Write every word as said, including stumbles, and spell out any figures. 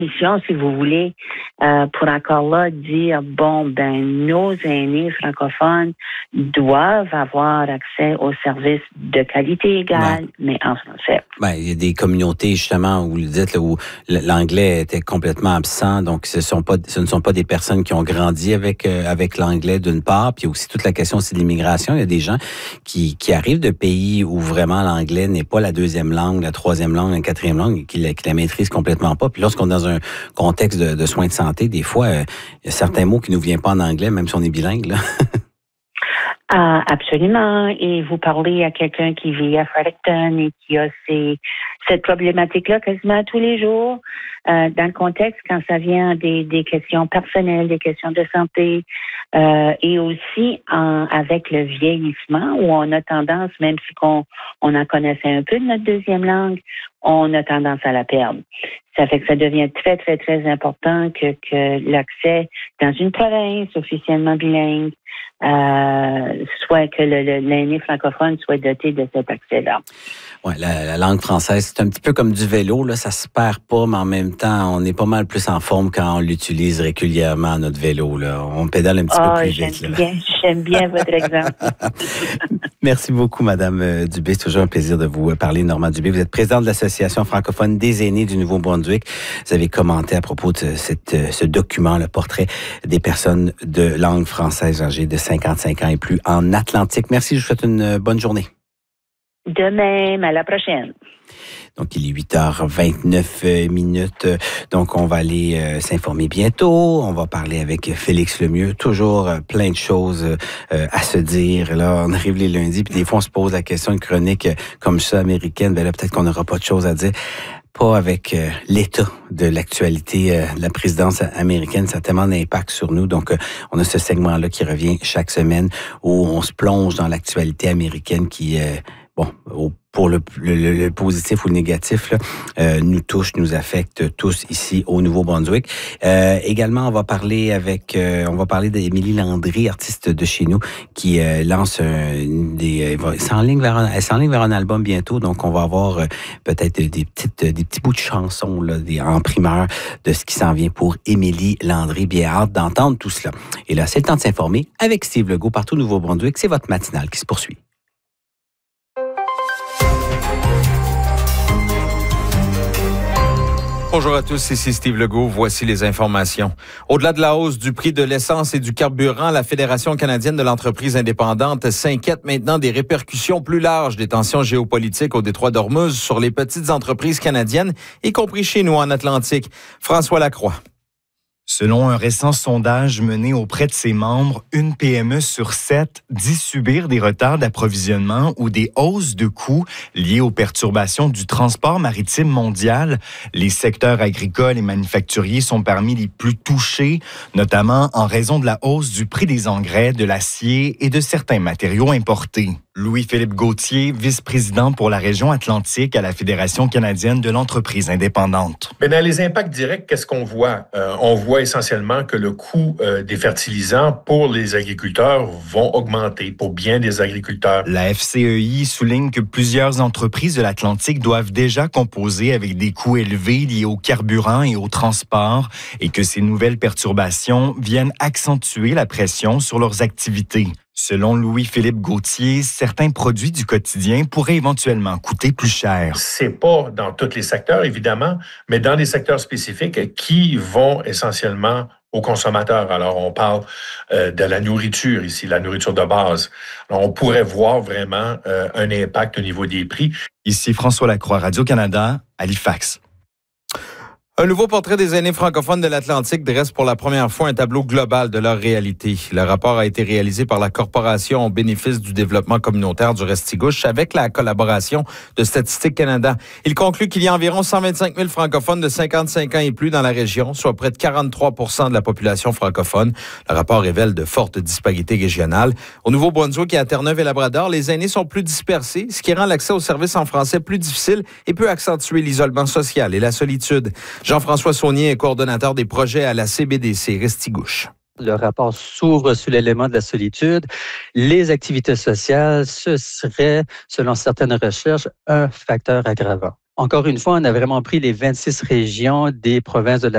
mission, si vous voulez, euh, pour encore là dire, bon, ben, nos aînés francophones doivent avoir accès aux services de qualité égale, ouais. mais en français. Ben, il y a des communautés, justement, où vous le dites, là, où l'anglais était complètement absent, donc ce sont pas, ce ne sont pas des personnes qui ont grandi avec, euh, avec l'anglais d'une part, puis aussi toute la question aussi de l'immigration. Il y a des gens qui, qui arrivent de pays où vraiment l'anglais n'est pas la deuxième langue, la troisième langue, la quatrième langue, qui la, qui la maîtrisent complètement pas. Puis lorsqu'on est dans un contexte de, de soins de santé, des fois, euh, il y a certains mots qui nous viennent pas en anglais, même si on est bilingue, là. Ah, absolument. Et vous parlez à quelqu'un qui vit à Fredericton et qui a ces, cette problématique-là quasiment tous les jours, euh, dans le contexte quand ça vient des, des questions personnelles, des questions de santé, euh, et aussi en, avec le vieillissement où on a tendance, même si on, on en connaissait un peu de notre deuxième langue, on a tendance à la perdre. Ça fait que ça devient très, très, très important que, que l'accès dans une province officiellement bilingue, euh, soit que le, le, l'aîné francophone soit doté de cet accès-là. Ouais, la, la langue française, c'est un petit peu comme du vélo, là, ça se perd pas, mais en même temps, on est pas mal plus en forme quand on l'utilise régulièrement, notre vélo, là. On pédale un petit oh, peu plus j'aime vite, là. Bien, j'aime bien votre exemple. Merci beaucoup, Madame Dubé. C'est toujours un plaisir de vous parler, Normand Dubé. Vous êtes présidente de l'Association francophone des aînés du Nouveau-Brunswick. Vous avez commenté à propos de cette, ce document, le portrait des personnes de langue française âgées de cinquante-cinq ans et plus en Atlantique. Merci, je vous souhaite une bonne journée. De même, à la prochaine. Donc, il est huit heures vingt-neuf minutes. Donc, on va aller euh, s'informer bientôt. On va parler avec Félix Lemieux. Toujours euh, plein de choses euh, à se dire. Là, on arrive les lundis, puis des fois, on se pose la question, une chronique euh, comme ça, américaine. Ben là, peut-être qu'on n'aura pas de choses à dire. Pas avec euh, l'état de l'actualité euh, de la présidence américaine. Ça a tellement d'impact sur nous. Donc, euh, on a ce segment-là qui revient chaque semaine où on se plonge dans l'actualité américaine qui... Euh, Bon, pour le, le, le positif ou le négatif, là, euh, nous touche, nous affecte tous ici au Nouveau-Brunswick. Euh, également, on va parler avec, euh, on va parler d'Émilie Landry, artiste de chez nous, qui euh, lance euh, des, elle s'enligne vers, elle s'enligne vers un album bientôt. Donc, on va avoir euh, peut-être des petites, des petits bouts de chansons là, des, en primeur de ce qui s'en vient pour Émilie Landry. Bien hâte d'entendre tout cela. Et là, c'est le temps de s'informer avec Steve Legault partout au Nouveau-Brunswick. C'est votre matinale qui se poursuit. Bonjour à tous, ici Steve Legault. Voici les informations. Au-delà de la hausse du prix de l'essence et du carburant, la Fédération canadienne de l'entreprise indépendante s'inquiète maintenant des répercussions plus larges des tensions géopolitiques au détroit d'Ormuz sur les petites entreprises canadiennes, y compris chez nous en Atlantique. François Lacroix. Selon un récent sondage mené auprès de ses membres, une P M E sur sept dit subir des retards d'approvisionnement ou des hausses de coûts liées aux perturbations du transport maritime mondial. Les secteurs agricoles et manufacturiers sont parmi les plus touchés, notamment en raison de la hausse du prix des engrais, de l'acier et de certains matériaux importés. Louis-Philippe Gauthier, vice-président pour la région Atlantique à la Fédération canadienne de l'entreprise indépendante. Mais dans les impacts directs, qu'est-ce qu'on voit? Euh, on voit essentiellement que le coût euh, des fertilisants pour les agriculteurs vont augmenter, pour bien des agriculteurs. La F C E I souligne que plusieurs entreprises de l'Atlantique doivent déjà composer avec des coûts élevés liés au carburant et au transport et que ces nouvelles perturbations viennent accentuer la pression sur leurs activités. Selon Louis-Philippe Gauthier, certains produits du quotidien pourraient éventuellement coûter plus cher. C'est pas dans tous les secteurs, évidemment, mais dans des secteurs spécifiques qui vont essentiellement aux consommateurs. Alors, on parle euh, de la nourriture ici, la nourriture de base. Alors, on pourrait voir vraiment euh, un impact au niveau des prix. Ici François Lacroix, Radio-Canada, Halifax. Un nouveau portrait des aînés francophones de l'Atlantique dresse pour la première fois un tableau global de leur réalité. Le rapport a été réalisé par la Corporation au bénéfice du développement communautaire du Restigouche avec la collaboration de Statistique Canada. Il conclut qu'il y a environ cent vingt-cinq mille francophones de cinquante-cinq ans et plus dans la région, soit près de quarante-trois pour cent de la population francophone. Le rapport révèle de fortes disparités régionales. Au Nouveau-Brunswick et à Terre-Neuve et Labrador, les aînés sont plus dispersés, ce qui rend l'accès aux services en français plus difficile et peut accentuer l'isolement social et la solitude. Jean-François Saunier est coordonnateur des projets à la C B D C Restigouche. Le rapport s'ouvre sur l'élément de la solitude. Les activités sociales, ce serait, selon certaines recherches, un facteur aggravant. Encore une fois, on a vraiment pris les vingt-six régions des provinces de la